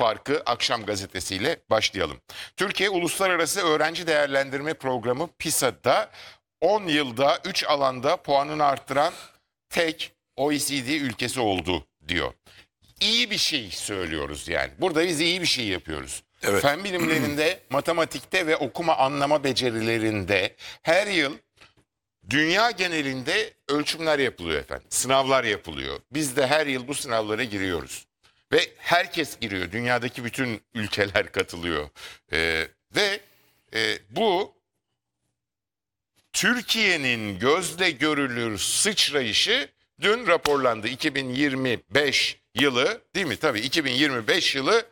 farkı Akşam gazetesiyle başlayalım. Türkiye Uluslararası Öğrenci Değerlendirme Programı PISA'da 10 yılda 3 alanda puanını arttıran tek OECD ülkesi oldu diyor. İyi bir şey söylüyoruz yani. Burada biz iyi bir şey yapıyoruz. Evet. Fen bilimlerinde, matematikte ve okuma anlama becerilerinde her yıl dünya genelinde ölçümler yapılıyor efendim. Sınavlar yapılıyor. Biz de her yıl bu sınavlara giriyoruz. Ve herkes giriyor. Dünyadaki bütün ülkeler katılıyor. Bu Türkiye'nin gözle görülür sıçrayışı dün raporlandı. 2025 yılı değil mi? Tabii 2025 yılı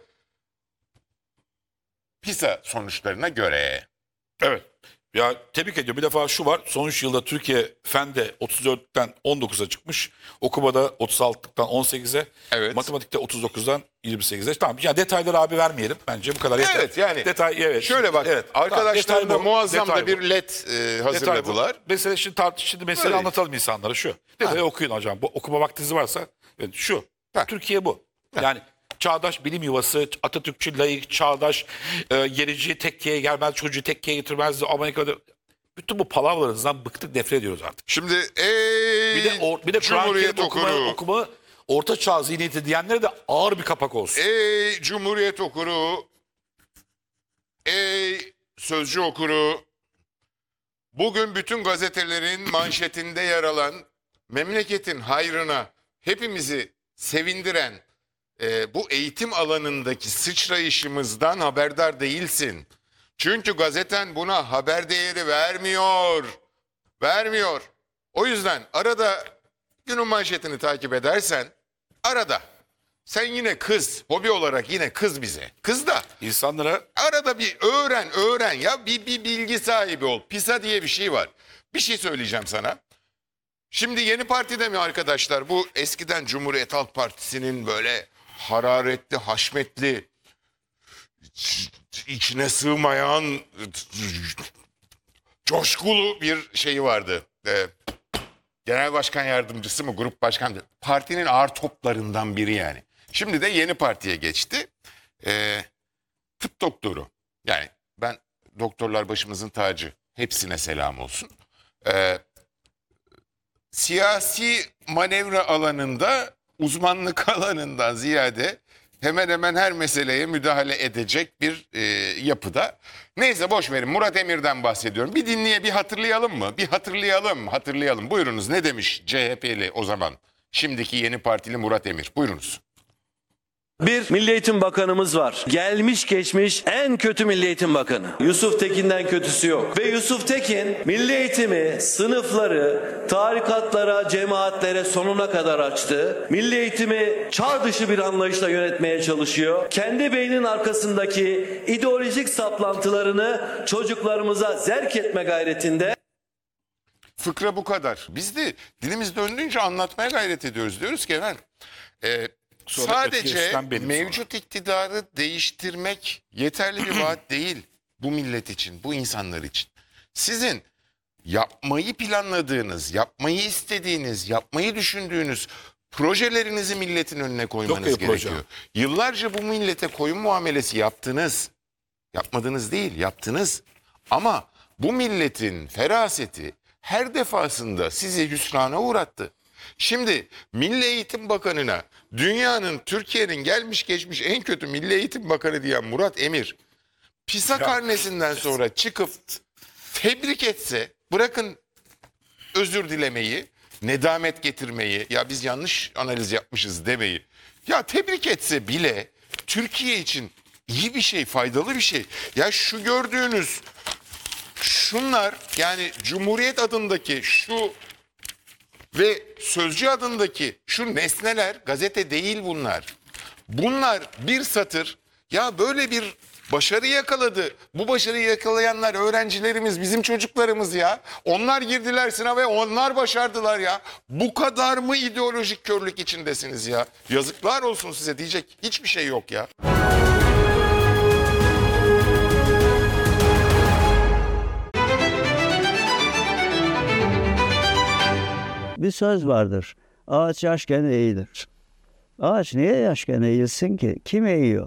PISA sonuçlarına göre. Evet. Ya tebrik ediyorum. Bir defa şu var. Son 3 yılda Türkiye Fen'de 34'ten 19'a çıkmış. Okumada 36'dan 18'e. Evet. Matematikte 39'dan 28'e. Tamam. Yani detayları abi vermeyelim. Bence bu kadar yeter. Evet yani Detay, evet. şöyle bak Evet. arkadaşlar Tamam, da detay bu. muazzam Detay da bu. bir led hazırladılar. Mesela şimdi mesele Öyle. anlatalım insanlara şu. Detayı okuyun hocam. Bu okuma vaktiniz varsa evet, şu. Ha. Türkiye bu. Yani çağdaş bilim yuvası, Atatürkçü, layık, çağdaş, gerici, tekkeye gelmez, çocuğu tekkeye getirmez, Amerika'da. Bütün bu palavralarınızdan bıktık, nefret ediyoruz artık. Şimdi Bir de Kur'an-ı Cumhuriyet Kerim okuma orta çağ zihniyeti diyenlere de ağır bir kapak olsun. Ey Cumhuriyet okuru, ey Sözcü okuru, bugün bütün gazetelerin manşetinde yer alan memleketin hayrına hepimizi sevindiren bu eğitim alanındaki sıçrayışımızdan haberdar değilsin. Çünkü gazeten buna haber değeri vermiyor. Vermiyor. O yüzden arada günün manşetini takip edersen arada sen yine kız, hobi olarak yine kız bize. Kız da İnsanlara arada bir öğren ya bir bilgi sahibi ol. PISA diye bir şey var. Bir şey söyleyeceğim sana. Şimdi Yeni Parti'de mi arkadaşlar bu eskiden Cumhuriyet Halk Partisi'nin böyle hararetli, haşmetli, içine sığmayan coşkulu bir şeyi vardı. Genel başkan yardımcısı mı, grup başkan, partinin ağır toplarından biri yani. Şimdi de Yeni Parti'ye geçti. Tıp doktoru. Yani ben doktorlar başımızın tacı. Hepsine selam olsun. Siyasi manevra alanında uzmanlık alanından ziyade hemen hemen her meseleye müdahale edecek bir yapıda. Neyse boş verin, Murat Emir'den bahsediyorum. Bir hatırlayalım mı? Bir hatırlayalım. Buyurunuz, ne demiş CHP'li o zaman? Şimdiki Yeni Partili Murat Emir. Buyurunuz. Bir Milli Eğitim Bakanımız var. Gelmiş geçmiş en kötü Milli Eğitim Bakanı. Yusuf Tekin'den kötüsü yok. Ve Yusuf Tekin milli eğitimi, sınıfları, tarikatlara, cemaatlere sonuna kadar açtı. Milli eğitimi çağ dışı bir anlayışla yönetmeye çalışıyor. Kendi beyninin arkasındaki ideolojik saplantılarını çocuklarımıza zerk etme gayretinde. Fıkra bu kadar. Biz de dilimiz döndüğünce anlatmaya gayret ediyoruz. Diyoruz ki efendim sadece mevcut iktidarı değiştirmek yeterli bir vaat değil bu millet için, bu insanlar için. Sizin yapmayı planladığınız, yapmayı istediğiniz, yapmayı düşündüğünüz projelerinizi milletin önüne koymanız gerekiyor. Yıllarca bu millete koyun muamelesi yaptınız. Yapmadınız değil, yaptınız. Ama bu milletin feraseti her defasında sizi hüsrana uğrattı. Şimdi Milli Eğitim Bakanı'na dünyanın, Türkiye'nin gelmiş geçmiş en kötü Milli Eğitim Bakanı diyen Murat Emir PISA karnesinden sonra çıkıp tebrik etse, bırakın özür dilemeyi, nedamet getirmeyi, ya biz yanlış analiz yapmışız demeyi, ya tebrik etse bile Türkiye için iyi bir şey, faydalı bir şey. Ya şu gördüğünüz şunlar, yani Cumhuriyet adındaki şu ve Sözcü adındaki şu nesneler gazete değil bunlar. Bunlar bir satır. Ya böyle bir başarı yakaladı. Bu başarıyı yakalayanlar öğrencilerimiz, bizim çocuklarımız ya. Onlar girdiler sınava ve onlar başardılar ya. Bu kadar mı ideolojik körlük içindesiniz ya? Yazıklar olsun size, diyecek hiçbir şey yok ya. Bir söz vardır. Ağaç yaşken eğilir. Ağaç niye yaşken eğilsin ki? Kim eğiyor?